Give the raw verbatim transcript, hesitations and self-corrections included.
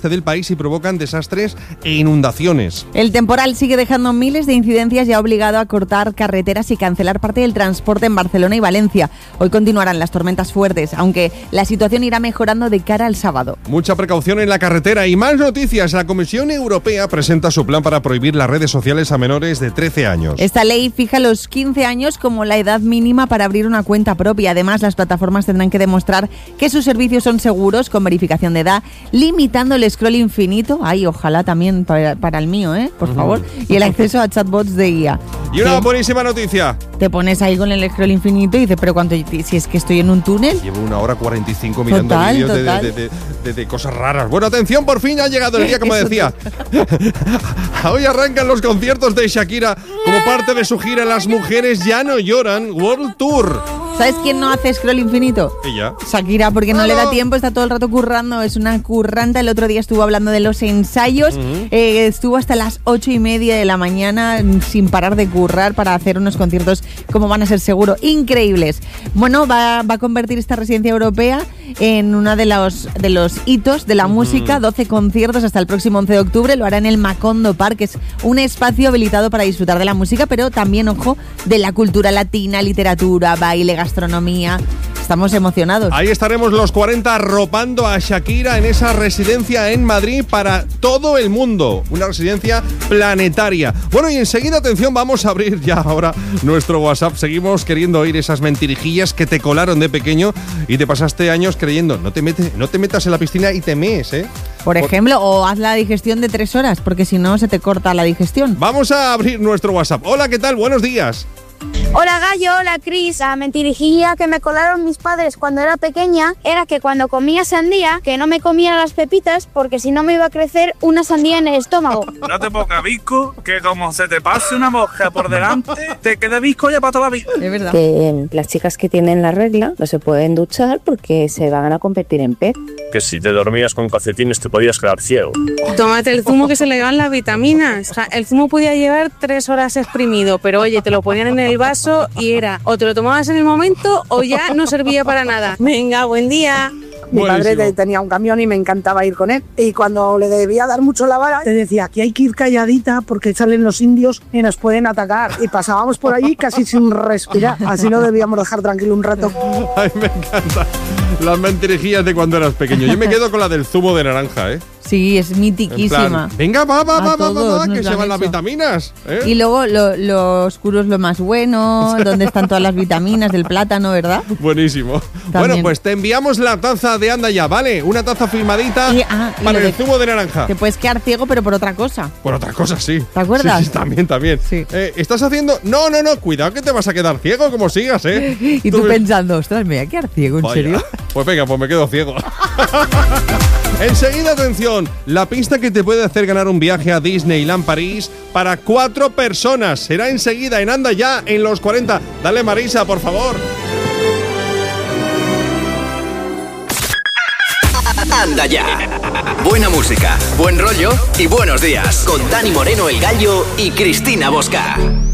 este del país y provocan desastres e inundaciones. El temporal sigue dejando miles de incidencias y ha obligado a cortar carreteras y cancelar parte del transporte en Barcelona y Valencia. Hoy continuarán las tormentas fuertes, aunque la situación irá mejorando de cara al sábado. Mucha precaución en la carretera y más noticias. La Comisión Europea presenta su plan para prohibir las redes sociales a menores de trece años. Esta ley fija los quince años como la edad mínima para abrir una cuenta propia. Además, las plataformas tendrán que demostrar que sus servicios son seguros con verificación de edad, limitando el scroll infinito. Ay, ojalá también para, para el mío, ¿eh? Por favor. Y el acceso a chatbots de I A. Y una ¿Qué? buenísima noticia. Te pones ahí con el scroll infinito y dices, pero ¿cuánto? Si es que estoy en un túnel. Llevo una hora cuarenta y cinco mirando Total, vídeos de, de, total. de, de, de, de cosas raras. Bueno, atención, por fin ha llegado el día, como Eso decía. Hoy arrancan los conciertos de Shakira como parte de su gira Las Mujeres Ya No Lloran World Tour. ¿Sabes quién no hace scroll infinito? Ella. Shakira, porque no Claro. le da tiempo, está todo el rato currando, es una curranta. El otro día estuvo hablando de los ensayos, Uh-huh. eh, estuvo hasta las ocho y media de la mañana mm, sin parar de currar para hacer unos conciertos como van a ser seguro increíbles. Bueno, va, va a convertir esta residencia europea en uno de los, de los hitos de la música, doce conciertos hasta el próximo once de octubre, lo hará en el Macondo Park, que es un espacio habilitado para disfrutar de la música, pero también, ojo, de la cultura latina, literatura, baile, gastronomía. Estamos emocionados. Ahí estaremos los cuarenta arropando a Shakira en esa residencia en Madrid para todo el mundo. Una residencia planetaria. Bueno, y enseguida, atención, vamos a abrir ya ahora nuestro WhatsApp. Seguimos queriendo oír esas mentirijillas que te colaron de pequeño y te pasaste años creyendo. No te, metes, no te metas en la piscina y te mees, ¿eh? Por ejemplo, o haz la digestión de tres horas, porque si no se te corta la digestión. Vamos a abrir nuestro WhatsApp. Hola, ¿qué tal? Buenos días. Hola Gallo, hola Cris. La mentirijilla que me colaron mis padres cuando era pequeña era que cuando comía sandía, que no me comía las pepitas porque si no me iba a crecer una sandía en el estómago. No te pongas visco, que como se te pase una mosca por delante, te queda visco ya para toda la vida. Es verdad. Que las chicas que tienen la regla no se pueden duchar porque se van a convertir en pez. Que si te dormías con calcetines te podías quedar ciego. Tómate el zumo que se le van las vitaminas. O sea, el zumo podía llevar tres horas exprimido, pero oye, te lo ponían en el vaso y era o te lo tomabas en el momento o ya no servía para nada. Venga, buen día. Mi Buenísimo. padre te- tenía un camión y me encantaba ir con él. Y cuando le debía dar mucho la vara, te decía que hay que ir calladita porque salen los indios y nos pueden atacar. Y pasábamos por allí casi sin respirar. Así lo debíamos dejar tranquilo un rato. Ay, me encanta. Las mentirijillas de cuando eras pequeño. Yo me quedo con la del zumo de naranja, ¿eh? Sí, es En mitiquísima. plan, venga, va, va, A va, va, va, todos va, nos que lo se han van las hecho. vitaminas. ¿eh? Y luego lo, lo oscuro es lo más bueno, donde están todas las vitaminas del plátano, ¿verdad? Buenísimo. Bueno, pues te enviamos la taza de Anda Ya, ¿vale? Una taza firmadita Y- ah, y para lo el de- zumo de naranja. Te puedes quedar ciego, pero por otra cosa. Por otra cosa, sí. ¿Te acuerdas? Sí, sí, también, también. Sí. Eh, ¿Estás haciendo...? No, no, no, cuidado que te vas a quedar ciego como sigas, ¿eh? Y tú me- pensando, ostras, me voy a quedar ciego, ¿en Vaya. serio? Pues venga, pues me quedo ciego. Enseguida, atención, la pista que te puede hacer ganar un viaje a Disneyland París para cuatro personas. Será enseguida en Anda Ya en los cuarenta. Dale, Marisa, por favor. Anda Ya. Buena música, buen rollo y buenos días. Con Dani Moreno, el Gallo, y Cristina Bosca.